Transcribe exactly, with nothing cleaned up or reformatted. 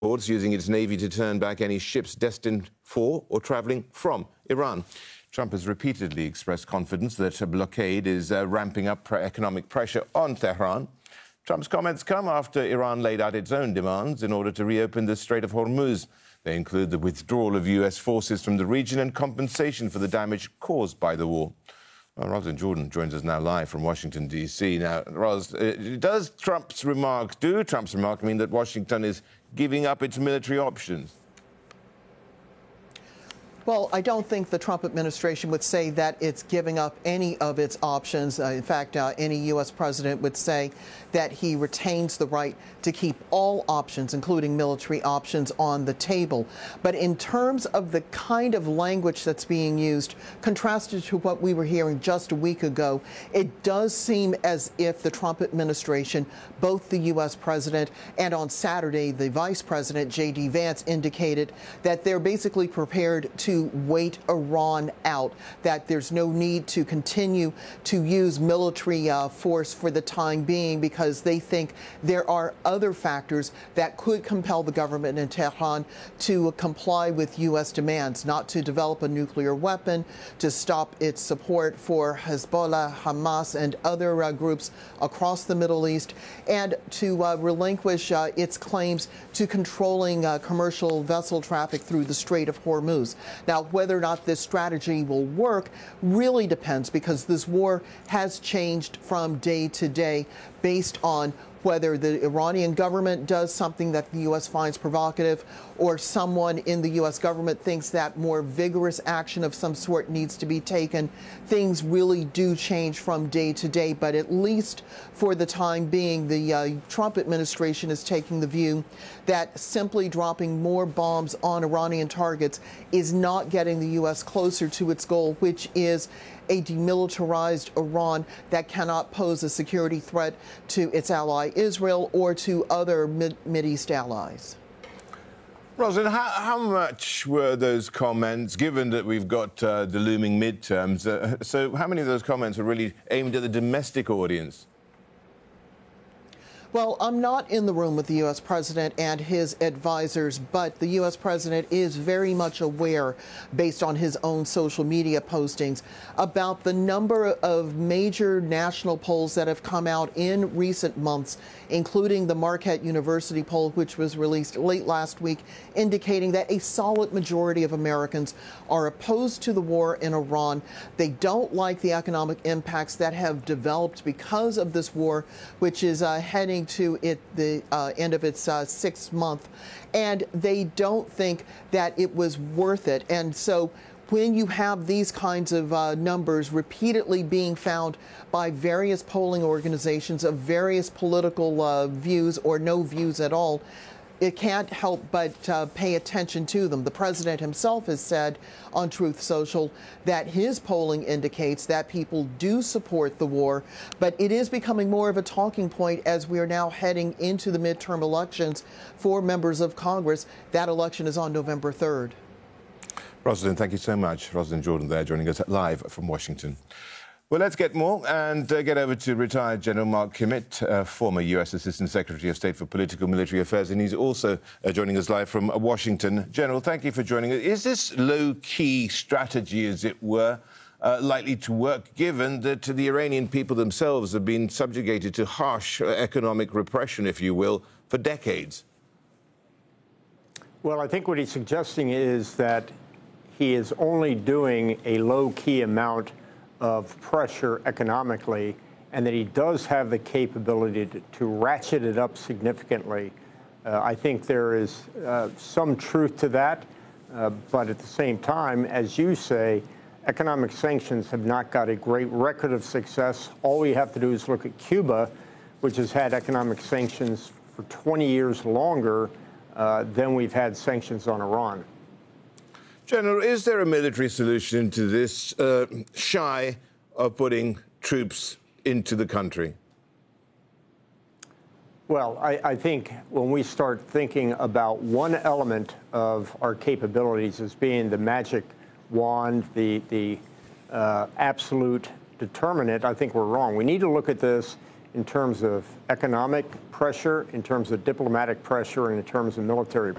reports using its navy to turn back any ships destined for or travelling from Iran. Trump has repeatedly expressed confidence that a blockade is uh, ramping up pre- economic pressure on Tehran. Trump's comments come after Iran laid out its own demands in order to reopen the Strait of Hormuz. They include the withdrawal of U S forces from the region and compensation for the damage caused by the war. Well, Rosalind Jordan joins us now live from Washington, D C. Now, Ros, uh, does Trump's remark, do Trump's remark mean that Washington is giving up its military options? Well, I don't think the Trump administration would say that it's giving up any of its options. Uh, in fact, uh, any U S president would say that he retains the right to keep all options, including military options, on the table. But in terms of the kind of language that's being used, contrasted to what we were hearing just a week ago, it does seem as if the Trump administration, both the U S president and on Saturday, the vice president, J D Vance, indicated that they're basically prepared to to wait Iran out, that there's no need to continue to use military uh, force for the time being because they think there are other factors that could compel the government in Tehran to comply with U S demands, not to develop a nuclear weapon, to stop its support for Hezbollah, Hamas, and other uh, groups across the Middle East, and to uh, relinquish uh, its claims to controlling uh, commercial vessel traffic through the Strait of Hormuz. Now, whether or not this strategy will work really depends, because this war has changed from day to day based on whether the Iranian government does something that the U S finds provocative, or someone in the U S government thinks that more vigorous action of some sort needs to be taken. Things really do change from day to day, but at least for the time being, the uh, Trump administration is taking the view that simply dropping more bombs on Iranian targets is not getting the U S closer to its goal, which is a demilitarized Iran that cannot pose a security threat to its ally Israel or to other Mid- Mideast allies. Rosalind, how, how much were those comments, given that we've got uh, the looming midterms, uh, so how many of those comments were really aimed at the domestic audience? Well, I'm not in the room with the U S president and his advisors, but the U S president is very much aware, based on his own social media postings, about the number of major national polls that have come out in recent months, including the Marquette University poll, which was released late last week, indicating that a solid majority of Americans are opposed to the war in Iran. They don't like the economic impacts that have developed because of this war, which is uh, heading to it, the uh, end of its uh, sixth month, and they don't think that it was worth it. And so when you have these kinds of uh, numbers repeatedly being found by various polling organizations of various political uh, views or no views at all, it can't help but uh, pay attention to them. The president himself has said on Truth Social that his polling indicates that people do support the war, but it is becoming more of a talking point as we are now heading into the midterm elections for members of Congress. That election is on November third. Rosalind, thank you so much. Rosalind Jordan there, joining us live from Washington. Well, let's get more and uh, get over to retired General Mark Kimmitt, uh, former U S Assistant Secretary of State for Political Military Affairs, and he's also uh, joining us live from uh, Washington. General, thank you for joining us. Is this low-key strategy, as it were, uh, likely to work, given that the Iranian people themselves have been subjugated to harsh uh, economic repression, if you will, for decades? Well, I think what he's suggesting is that he is only doing a low-key amount of pressure economically, and that he does have the capability to, to ratchet it up significantly. Uh, I think there is uh, some truth to that, uh, but at the same time, as you say, economic sanctions have not got a great record of success. All we have to do is look at Cuba, which has had economic sanctions for twenty years longer uh, than we've had sanctions on Iran. General, is there a military solution to this, uh, shy of putting troops into the country? Well, I, I think when we start thinking about one element of our capabilities as being the magic wand, the, the uh, absolute determinant, I think we're wrong. We need to look at this in terms of economic pressure, in terms of diplomatic pressure, and in terms of military